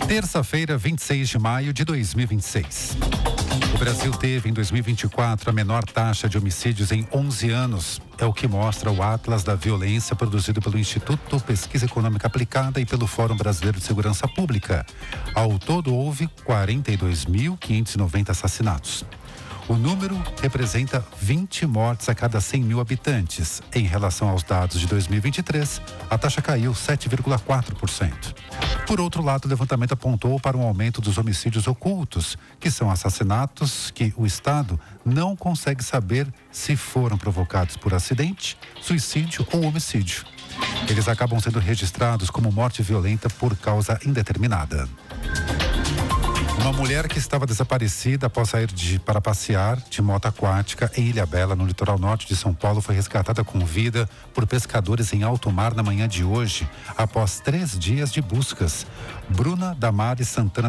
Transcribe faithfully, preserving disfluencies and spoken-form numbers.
Terça-feira, vinte e seis de maio de dois mil e vinte e seis. O Brasil teve em dois mil e vinte e quatro a menor taxa de homicídios em onze anos. É o que mostra o Atlas da Violência, produzido pelo Instituto Pesquisa Econômica Aplicada e pelo Fórum Brasileiro de Segurança Pública. Ao todo, houve quarenta e dois mil quinhentos e noventa assassinatos. O número representa vinte mortes a cada cem mil habitantes. Em relação aos dados de dois mil e vinte e três, a taxa caiu sete vírgula quatro por cento. Por outro lado, o levantamento apontou para um aumento dos homicídios ocultos, que são assassinatos que o Estado não consegue saber se foram provocados por acidente, suicídio ou homicídio. Eles acabam sendo registrados como morte violenta por causa indeterminada. Uma mulher que estava desaparecida após sair de, para passear de moto aquática em Ilhabela, no litoral norte de São Paulo, foi resgatada com vida por pescadores em alto mar na manhã de hoje, após três dias de buscas. Bruna Damares Santana